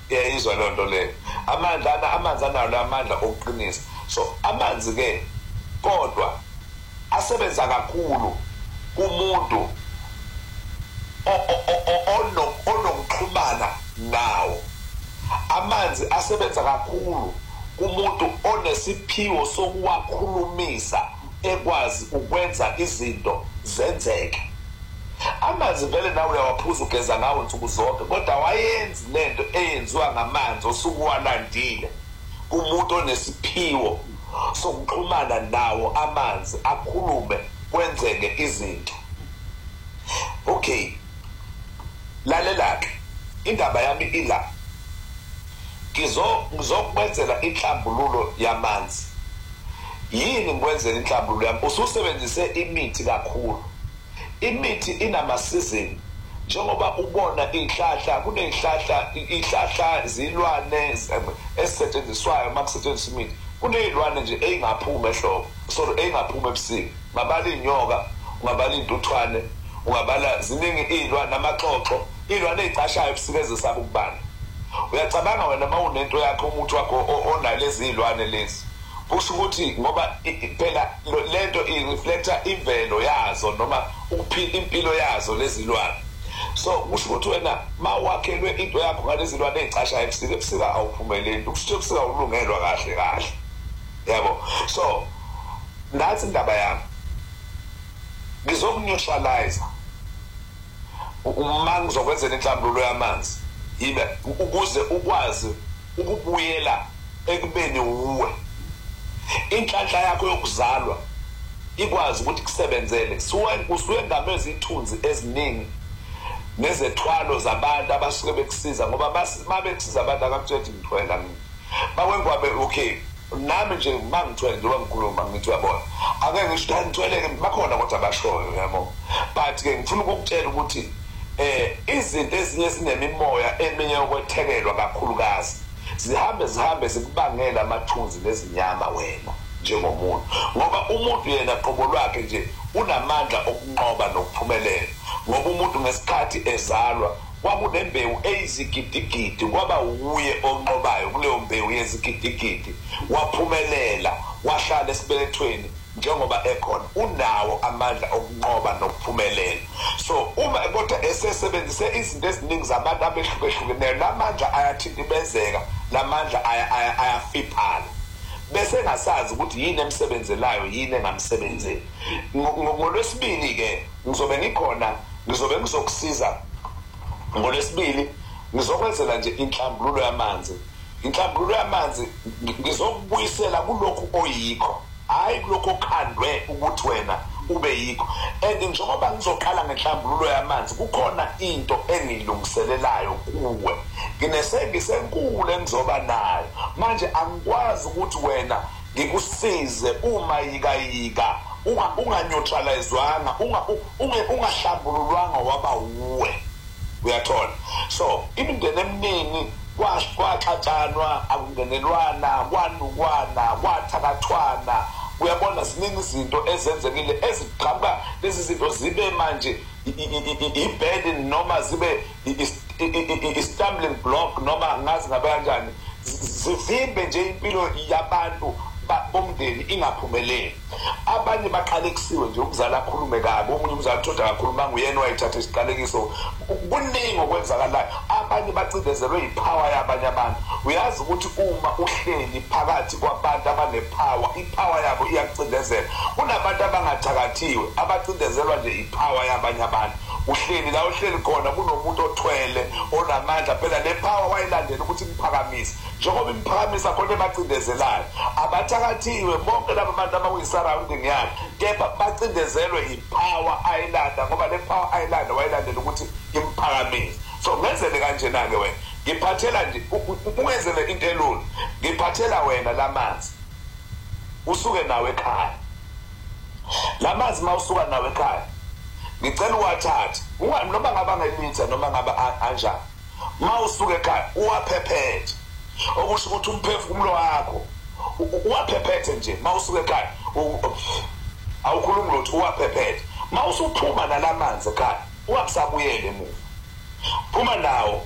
iyayizwa lonto le amanzi anawo amandla okuqinisa. So amanzi ke kodwa asebenza kakhulu kumuntu onokuxhumana nawo. Amanzi asebenza kakhulu kumuntu onesiphiwo sokuwakhulumisa ekwazi ukwenza izinto zenzeke. Amanzi vele nawe uyawaphuza ugeza ngawo nsuku zonke, kodwa wayenzi lento eyenziwa ngamanzi osuku walandile kumuntu onesiphiwo sokuxhumana nawo amanzi akhulume kwenzeke izinto. Okay, lalela-ke indaba yami ila ngizokwenzela inhlambululo yamanzi. Yini ngikwenzela inhlambululo yami? Ususebenzise imithi kakhulu. Imithi inamasizini njengoba ubona ihlahla ihlahla zilwane ezisetshenziswayo makusetshenziswa imithi. Kunezilwane nje engaphuma ehlobo, engaphuma ebusika. Ngabala inyoka, ungabala intuthwane, ungabala ziningi izilwane namaxoxo, izilwane ezicashayo ebusika ezisaba ukubanda. Uyacabanga wena mawunento yakho umuthi wakho onalezi izilwane lezi. Kusho ukuthi ngoba phela lento ireflecta imvelo yazo noma ukuphila impilo yazo lezi zilwane. So kusho ukuthi wena mawakhelwe into yakho ngalezi zilwane ezicashayo ebusika awuphumeleli. Kusho ubusika ulungelwa kahle. Yabo. So nathi indaba yami ngizokuneutralize uma ngizokwenzela inhlambululo yamanzi yibe ukuze ukwazi ukubuyela ekubeni uwe. Inhlanhla yakho yokuzalwa ikwazi ukuthi kusebenzele. Usuke ngamezi ithunzi eziningi nezethwalo zabantu abasuke bekusiza ngoba babekusiza abantu akakuthethi ngithwela mina. Bawengwabe okay. Nami nje mangithwele njengoba ngikhuluma ngithi uyabona ake ngisho ngithweleke bakhona kodwa abashoyo yabo. But ke ngifuna ukukutshela ukuthi izinto ezinye sinemimoya eminye yokwethekelwa kakhulukazi zihambe zikubangela amathunzi lezinyama wena njengomuntu ngoba umuntu yena qobo lwakhe nje unamandla okunqoba nokuphumelela ngoba umuntu ngesikhathi ezalwa kwakunembewu eyizigidigidi kwaba uye onqobayo kuleyo mbewu yezigidigidi waphumelela wahlala esibelethweni njengoba ekhona unawo amandla okunqoba nokuphumelela. So uma kodwa esesebenzise izinto eziningi zabantu abehlukeneyo lamandla ayathintibezeka, lamandla ayafiphala bese ngasazi ukuthi yini emsebenzelayo yini engamsebenzeli. Ngolwesibili ke ngizobe ngikhona ngizokusiza. Ngolwesibili ngizokwenzela nje inhlambululo yamanzi. Inhlambululo yamanzi ngizokubuyisela kulokhu oyikho, hayi kulokho okhandwe ukuthi wena ube yikho. And njengoba ngizoqala ngenhlambululo yamanzi kukhona into engilungiselelayo kuwe. Ngisenkulu engizoba nayo manje angikwazi ukuthi wena ngikusize uma yika unganyeutralizwanga ungahlambululwanga waba uwe. Uyathola. So imindeni eminingi kwaxatshanwa akungenelwana kwanukwana kwathakathwana. Uyabona ziningi izinto ezenzekile eziqhamuka lezi zinto zibe manje i-burden noma zibe i-stumbling block noma ngazi ngabe kanjani zivimbe nje impilo yabantu bomndeni ingaphumeleli. Abanye baqalekiwe nje ukuzala akhulume kabi, omunye umzali thoda kakhuluma nguyena wayithatha isiqalekiso. Kuningi okwenzakalayo. Abanye bacindezelwe ipower yabanye abantu. Uyazi ukuthi uma uhleli phakathi kwabantu abanepower, ipower yabo iyakucindezela. Kunabantu abangathakathiwe abacindezelwa nje ipower yabanye abantu. Uhleli la uhleli khona kunomuntu othwele onamandla phela le power wayilandela ukuthi imphakamise. Njengoba imphakamisa khona ebacindezelayo abathakathiwe bonke laba bantu abakuyisurrounding yakhe kepha bacindezelwe ipower ayilanda ngoba le power ayilanda wayilandela ukuthi imphakamise. So ngenzele kanjena ke wena ngiphathela nje ungenzele into elula ngiphathela wena lamanzi usuke nawe ekhaya. Lamanzi mawusuka nawe ekhaya ngicela uwathathe noma ngaba ngelitha noma ngaba anjani. Mawusuka ekhaya uwaphephethe okusho ukuthi umphefumulo wakho uwaphephethe nje. Mawusuka ekhaya awukhulumi lutho uwaphephethe. Mawusuphuma nalamanzi ekhaya ungasabuyele emuva. Phuma nawo